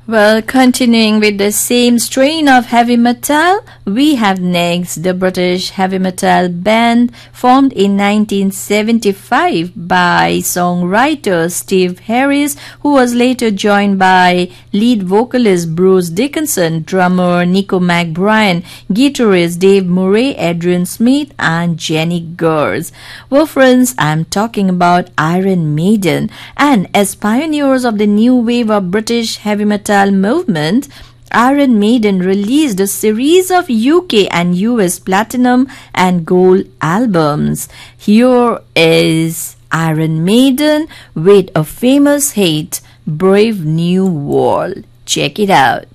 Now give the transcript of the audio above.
Well, continuing with the same strain of heavy metal, we have next the British heavy metal band formed in 1975 by songwriter Steve Harris, who was later joined by lead vocalist Bruce Dickinson, drummer Nico McBrien, guitarist Dave Murray, Adrian Smith, and Jenny Gers. Well, friends, I'm talking about Iron Maiden, and as pioneers of the new wave of British heavy metal movement, Iron Maiden released a series of UK and US platinum and gold albums. Here is Iron Maiden with a famous hit, Brave New World. Check it out.